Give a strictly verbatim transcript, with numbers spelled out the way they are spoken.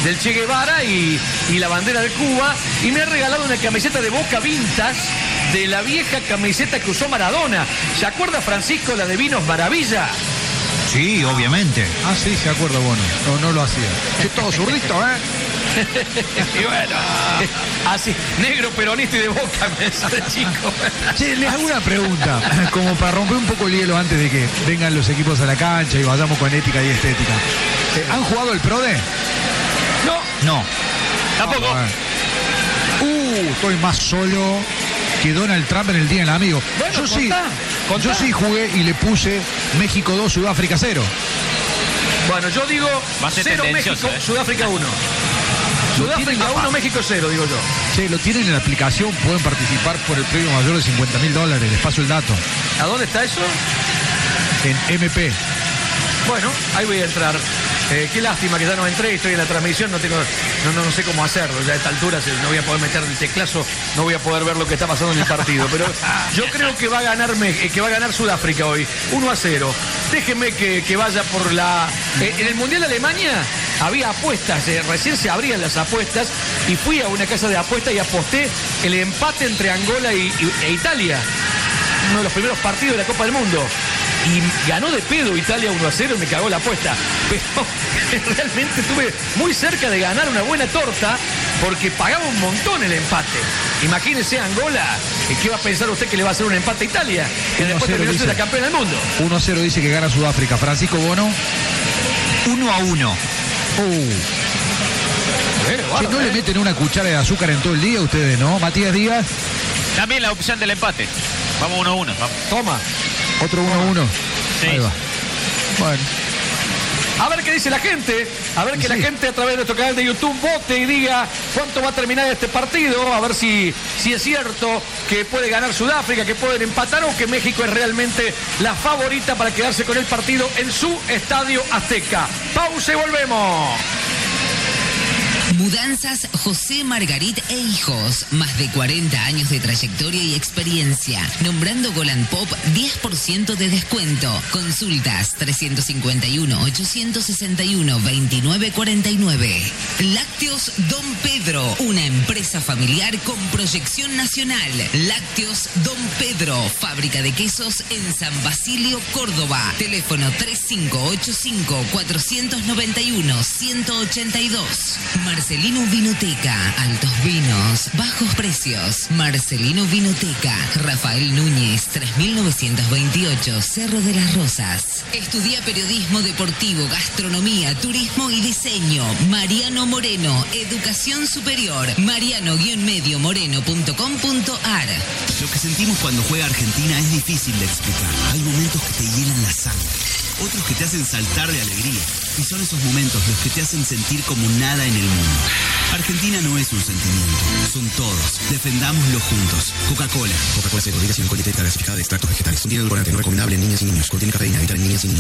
del Che Guevara y, y la bandera de Cuba, y me ha regalado una camiseta de Boca vintage de la vieja camiseta que usó Maradona. ¿Se acuerda, Francisco, la de Vinos Maravilla? Sí, obviamente. Ah, sí, se acuerda, bueno. No, no lo hacía. Es todo zurdito, ¿eh? Y bueno, así, negro, peronista y de Boca, me dice, chico. Che, les hago una pregunta, como para romper un poco el hielo antes de que vengan los equipos a la cancha y vayamos con ética y estética. Eh, ¿Han jugado el PRODE? No. No. Tampoco. Ah, bueno. Uh, estoy más solo que Donald Trump en el Día del Amigo. Bueno, yo contá, sí, contá. yo sí jugué y le puse México dos, Sudáfrica cero. Bueno, yo digo Va a ser cero tendencioso, México, ¿eh? Sudáfrica uno. Sudáfrica uno, México cero, digo yo. Che, lo tienen en la aplicación, pueden participar por el premio mayor de cincuenta mil dólares. Les paso el dato. ¿A dónde está eso? En M P. Bueno, ahí voy a entrar. Eh, qué lástima que ya no entré, estoy en la transmisión, no tengo, no, no, no sé cómo hacerlo, ya a esta altura no voy a poder meter el teclazo, no voy a poder ver lo que está pasando en el partido, pero yo creo que va a ganar que va a ganar Sudáfrica hoy, uno a cero. Déjenme que, que vaya por la... Eh, en el Mundial de Alemania había apuestas, eh, recién se abrían las apuestas y fui a una casa de apuestas y aposté el empate entre Angola y, y, e Italia, uno de los primeros partidos de la Copa del Mundo. Y ganó de pedo Italia uno a cero y me cagó la apuesta. Pero realmente estuve muy cerca de ganar una buena torta porque pagaba un montón el empate. Imagínese Angola, ¿qué va a pensar usted que le va a hacer un empate a Italia? Que después terminó siendo la campeona del mundo. uno a cero dice que gana Sudáfrica. Francisco Bono. Uno a uno. Uh. Bueno, Che, guarda, ¿no eh. le meten una cuchara de azúcar en todo el día ustedes, no? Matías Díaz. También la opción del empate. Vamos uno a uno. Vamos. Toma. Otro uno a uno. Sí. Ahí va. Bueno. A ver qué dice la gente, a ver que Sí. la gente a través de nuestro canal de YouTube vote y diga cuánto va a terminar este partido, a ver si, si es cierto que puede ganar Sudáfrica, que pueden empatar o que México es realmente la favorita para quedarse con el partido en su Estadio Azteca. Pausa y volvemos. Mudanzas José Margarit e Hijos. Más de cuarenta años de trayectoria y experiencia. Nombrando Golan Pop, diez por ciento de descuento. Consultas trescientos cincuenta y uno, ochocientos sesenta y uno, veintinueve cuarenta y nueve. Lácteos Don Pedro, una empresa familiar con proyección nacional. Lácteos Don Pedro, fábrica de quesos en San Basilio, Córdoba. Teléfono tres cinco ocho cinco, cuatro nueve uno, uno ocho dos. Marcelino Vinoteca, altos vinos, bajos precios. Marcelino Vinoteca, Rafael Núñez, tres mil novecientos veintiocho, Cerro de las Rosas. Estudia periodismo deportivo, gastronomía, turismo y diseño. Mariano Moreno, educación superior. mariano-medio moreno punto com punto ar. Lo que sentimos cuando juega Argentina es difícil de explicar. Hay momentos que te hielan la sangre, otros que te hacen saltar de alegría. Y son esos momentos los que te hacen sentir como nada en el mundo. Argentina no es un sentimiento, son todos. Defendámoslo juntos. Coca-Cola. Coca-Cola Cero, bebida sin alcohol dietética gasificada de extractos vegetales. Contiene edulcorante no recomendable en niñas y niños. Contiene cafeína, evitar en niñas y niños.